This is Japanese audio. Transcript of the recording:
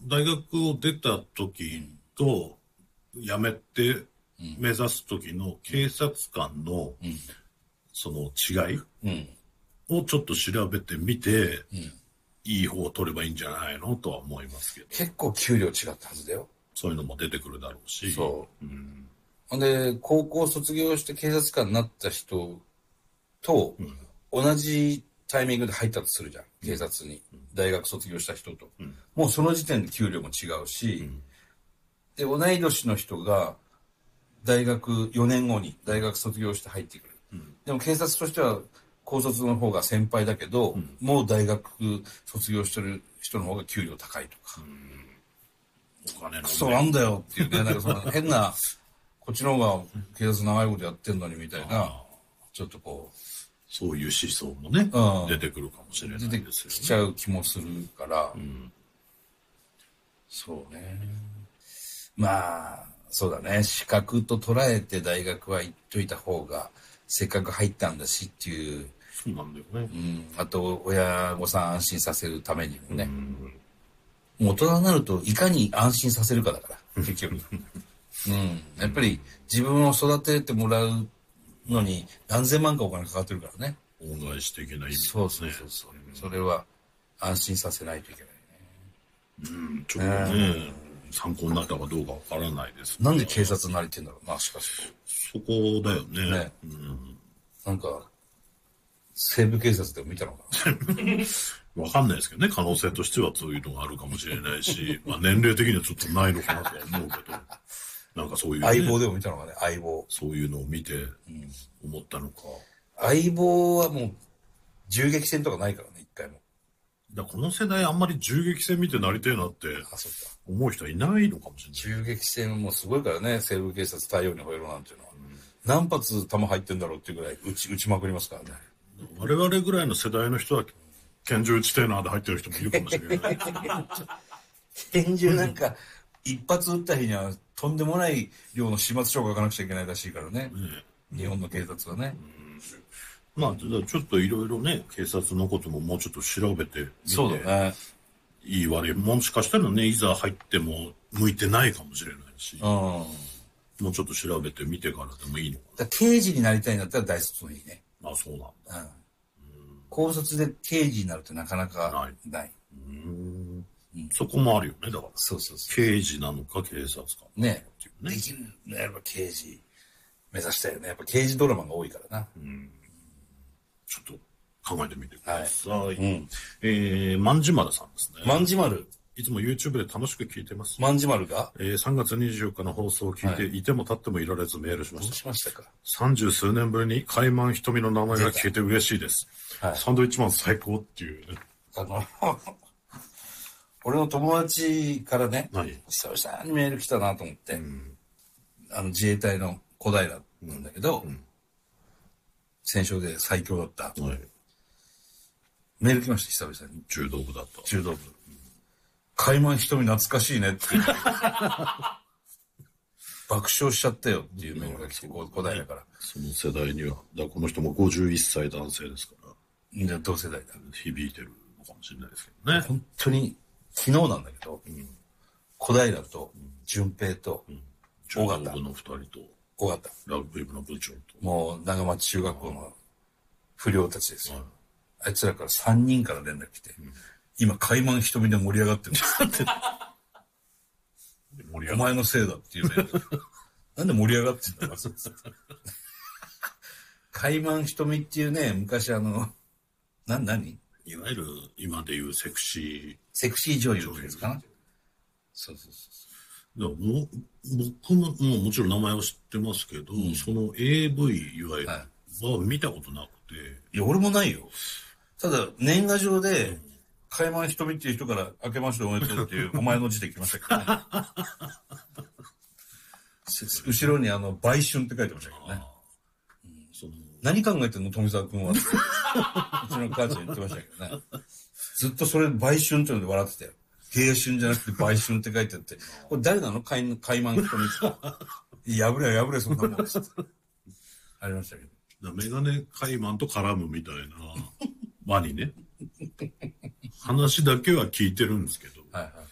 大学を出た時と、辞めて目指す時の警察官の、その違いをちょっと調べてみて、いい方を取ればいいんじゃないのとは思いますけど。 結構給料違ったはずだよ。 そういうのも出てくるだろうし。 そう。ほんで、高校卒業して警察官になった人と、同じタイミングで入ったとするじゃん。警察に。大学卒業した人と。もうその時点で給料も違うし、で、同い年の人が、大学4年後に大学卒業して入ってくる。でも警察としては、高卒の方が先輩だけど、もう大学卒業してる人の方が給料高いとか。 お金の、ね。 クソなんだよっていうね、なんかその変な、こっちの方が警察長いことやってんのにみたいな、ちょっとこう。 そういう思想もね、出てくるかもしれないですよね。 出てきちゃう気もするから、そうね。まあ、そうだね。資格と捉えて大学は行っといた方が、せっかく入ったんだしっていう。 そうなんだよね。 あと、親御さん安心させるためにもね。もう大人になるといかに安心させるかだから、結局。やっぱり自分を育ててもらうのに何千万かお金かかってるからね。 恩返し的な意味ですね。 そう。それは安心させないといけないね。 ちょっとね、参考になったかどうかわからないです。 なんで警察になりてんだろうな、しかし。 そこだよね。 なんか、西部警察でも見たのかな。わかんないですけどね、可能性としてはそういうのがあるかもしれないし、まあ年齢的にはちょっとないのかなとは思うけど、なんかそういう、ね。 相棒でも見たのかね、相棒。 そういうのを見て思ったのか。 相棒はもう銃撃戦とかないからね、一回も。 この世代あんまり銃撃戦見てなりてえなって思う人はいないのかもしれない。 銃撃戦もすごいからね、西部警察太陽に吠えろなんていうのは。何発弾入ってんだろうっていうぐらい撃ちまくりますからね。 我々ぐらいの世代の人は拳銃撃ちてえなで入ってる人もいるかもしれない。 拳銃なんか一発撃った日にはとんでもない量の始末書が書かなくちゃいけないらしいからね。日本の警察はね。 まあ、ちょっといろいろね、警察のことももうちょっと調べてみて。 そうだね。 いい悪い。もしかしたらね、いざ入っても向いてないかもしれないし。もうちょっと調べてみてからでもいいのかな。 刑事になりたいんだったら大卒のいいね。 あ、そうなんだ。 高卒で刑事になるってなかなかない。 そこもあるよね、だから。 そう。 刑事なのか警察か。 ね。できるのやれば刑事目指したいよね。やっぱ刑事ドラマが多いからな。 ちょっと考えてみてください。まんじまるさんですね。 まんじまる。 いつも YouTube で楽しく聞いてます。 まんじまるが 3月24日の放送を聞いて、いても立ってもいられずメールしました。 どうしましたか。 30数年ぶりにカイマン瞳の名前が聞けて嬉しいです。サンドイッチマン最高っていうね。 俺の友達からね、 久 々にメール来たなと思って、自衛隊の小平なんだけど、戦勝で最強だった。メール来ました、久々に。 柔道部だった。 柔道部。カイマン瞳懐かしいねって。爆笑しちゃったよっていうメールが来て、小平から。 その世代には、この人も51歳男性ですから。 同世代だ。 響いてるのかもしれないですけどね。 本当に、昨日なんだけど、小平と、淳平と、 尾形の2人と、 尾形。 ラグビー部の部長と。 もう、長町中学校の不良たちですよ。あいつらから3人から連絡来て、今、カイマン瞳で盛り上がってるんですって。お前のせいだっていうね。なんで盛り上がってんだろう。カイマン瞳っていうね、昔何いわゆる今でいうセクシー女優ですかな。そう。 僕ももちろん名前は知ってますけど、その AV いわゆるは見たことなくて。 いや、俺もないよ。ただ、年賀状で、カイマン瞳っていう人から明けましておめでとうっていうお前の字で来ましたけどね。後ろに売春って書いてましたけどね。何考えてんの富澤君はって。うちの母ちゃん言ってましたけどね。ずっとそれ売春っていうので笑ってたよ。芸春じゃなくて売春って書いてあって。これ誰なのカイマン瞳って。破れそんなもんです。ありましたけど。 メガネカイマンと絡むみたいな輪にね。話だけは聞いてるんですけど。